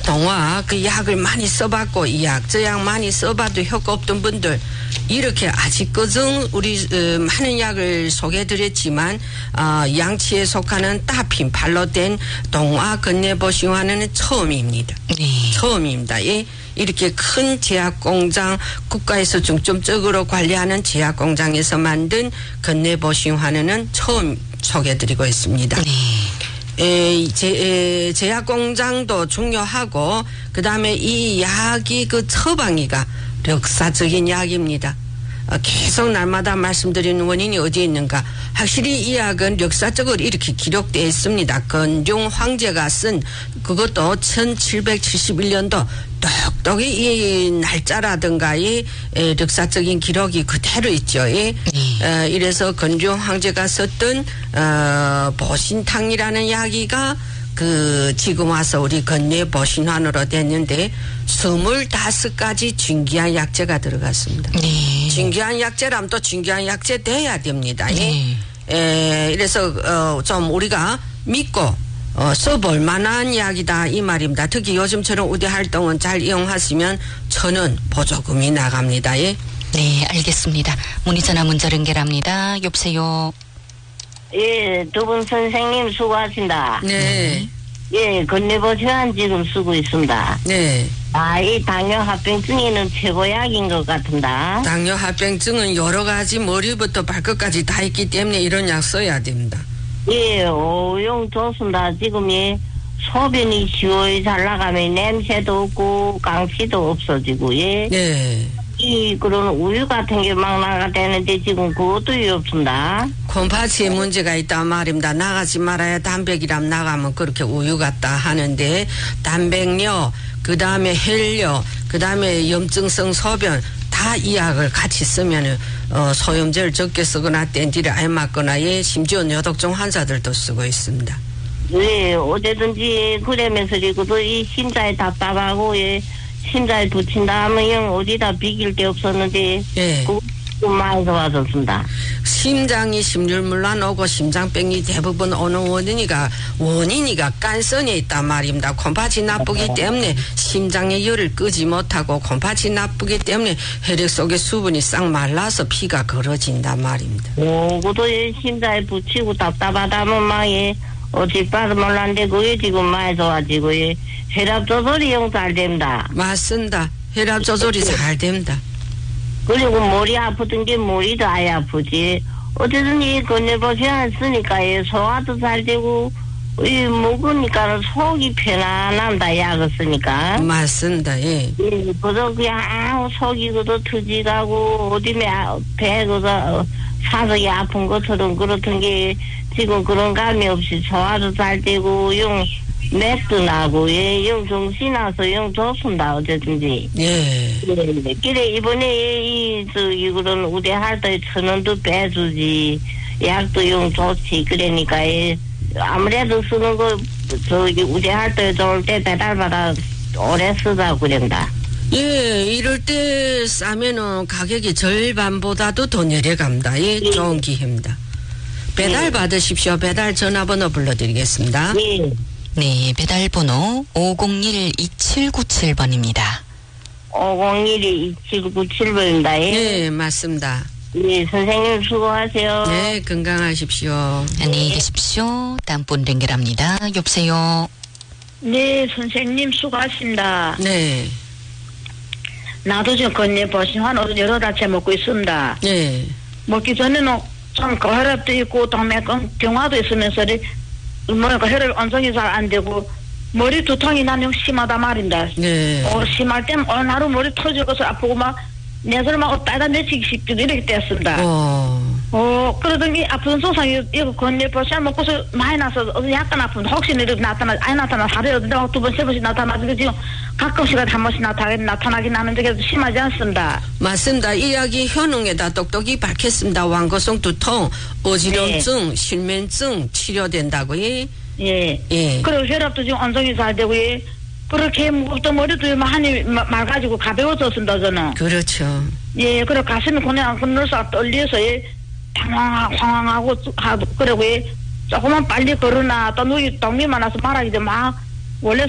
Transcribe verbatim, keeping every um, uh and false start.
동화 그 약을 많이 써봤고 이 약 저 약 많이 써봐도 효과 없던 분들 이렇게 아직까지 우리 어, 많은 약을 소개해드렸지만 어, 양치에 속하는 따핀 발로 된 동화 건네보신화는 처음입니다. 네. 처음입니다. 예. 이렇게 큰 제약공장 국가에서 중점적으로 관리하는 제약공장에서 만든 건네보신화는 처음 소개해드리고 있습니다. 네. 에, 제, 에, 제약공장도 중요하고 그 다음에 이 약이 그 처방이가 역사적인 약입니다. 어, 계속 날마다 말씀드리는 원인이 어디에 있는가. 확실히 이 약은 역사적으로 이렇게 기록되어 있습니다. 건중 황제가 쓴 그것도 천칠백칠십일 년도 똑똑히 이 날짜라든가 이 에, 역사적인 기록이 그대로 있죠. 예. 네. 어, 이래서 건중 황제가 썼던 어, 보신탕이라는 약이가 그 지금 와서 우리 건네 보신환으로 됐는데 스물다섯 가지 중기한 약재가 들어갔습니다. 네. 중기한 약재라면 또 중기한 약재 돼야 됩니다. 네. 예. 에, 이래서 어, 좀 우리가 믿고 어, 써볼 만한 약이다 이 말입니다. 특히 요즘처럼 우대 활동은 잘 이용하시면 천원 보조금이 나갑니다. 예. 네, 알겠습니다. 문의 전화 문자 연결합니다. 여보세요. 예, 두 분 선생님 수고하신다. 네. 예, 건네보신환 지금 쓰고 있습니다. 네. 아, 이 당뇨 합병증에는 최고약인 것 같은다. 당뇨 합병증은 여러 가지 머리부터 발끝까지 다 있기 때문에 이런 약 써야 됩니다. 예, 오용 좋습니다. 지금 예, 소변이 시원히 잘 나가면 냄새도 없고 강치도 없어지고 예. 네. 이 그런 우유 같은 게 막 나가되는데 지금 그것도 없습니다. 콩팥에 문제가 있단 말입니다. 나가지 말아야 단백이람 나가면 그렇게 우유 같다 하는데 단백뇨, 그 다음에 혈뇨, 그 다음에 염증성 소변 다 이 약을 같이 쓰면 어, 소염제를 적게 쓰거나 땡디를 안 맞거나 예, 심지어 뇌독증 환자들도 쓰고 있습니다. 네, 어제든지 그러면서 그래도 이 심장이 답답하고 예. 심장에 붙인다 하면 영 어디다 비길 데 없었는데 예. 그 많이 좋아졌습니다. 심장이 심률물란 오고 심장병이 대부분 오는 원인이가 원인이가 깐선에 있단 말입니다. 콩팥이 나쁘기 때문에 심장의 열을 끄지 못하고 콩팥이 나쁘기 때문에 혈액 속의 수분이 싹 말라서 피가 걸어진단 말입니다. 오, 그도 심장에 붙이고 답답하다면 막 예, 어찌 봐도 몰랐는데 그게 지금 많이 좋아지고 예. 혈압 조절이 영 잘 됩니다. 맞습니다. 혈압 조절이 잘 됩니다. 그리고 머리 아프던 게 머리도 아예 아프지. 어쨌든 이 건네보신환 쓰니까 예, 소화도 잘 되고 이 먹으니까 속이 편안합니다. 약을 쓰니까. 맞습니다. 예. 예, 그저 그냥 아우 속이 그도 터지가고 어디에 배 그저 사석이 아픈 것처럼 그렇던 게 지금 그런 감이 없이 소화도 잘 되고 용 맥도 나고 예, 영 정신 나서 영 좋습니다. 어쨌든지. 예. 네, 그래 이번에 이 저기 그런 우대할 때 천 원도 빼주지 약도 영 좋지. 그러니까 예, 아무래도 쓰는 거 저기 우대할 때 좋을 때 배달받아 오래 쓰자 그런다. 예, 이럴 때 싸면은 가격이 절반보다도 더 내려갑니다. 예, 예. 좋은 기회입니다. 배달 예. 받으십시오. 배달 전화번호 불러드리겠습니다. 예. 네, 배달번호 오공일 이칠구칠 번입니다. 오공일 이칠구칠 번입니다. 예. 네, 맞습니다. 예, 선생님 수고하세요. 네, 건강하십시오. 안녕히 계십시오. 다음 분 연결합니다. 여보세요. 네, 선생님 수고하십니다. 네, 나도 지금 건네보신환 여러 달째 먹고 있습니다. 네, 먹기 전에는 좀 고혈압도 있고 동맥경 경화도 있으면서 뭐랄까 혈액 안정이 잘 안 되고 머리 두통이 나는 심하다 말입니다. 네. 어, 심할 땐 어느 하루 머리 터져서 아프고 막 내설 막 따다 내치기 싶기도 이렇게 됐습니다. 어, 어, 그러더니 아픈 소상이 이거 건네보신환 먹고서 많이 나서 약간 아픈 혹시 이렇게 나타나 안 나타나 하루에 두 번 세 번씩 나타나지고 지금 가끔씩 한 번씩 나타나긴 나타나긴 하는데 그래도 심하지 않습니다. 맞습니다. 이 약이 효능에다 똑똑히 밝혔습니다. 완거성 두통, 어지럼증, 네. 실면증 치료된다고. 예. 예. 예. 그리고 혈압도 지금 안정이 잘 되고 예. 그렇게 무겁던 머리도 많이 맑아지고 가벼워졌습니다 저는. 그렇죠. 예. 그리고 가슴이 그냥 건너서 떨려서 예. 황황, 황황하고 하고 그러고 예. 조금만 빨리 걸으나 또 누이 똥이 많아서 말하기도 막 원래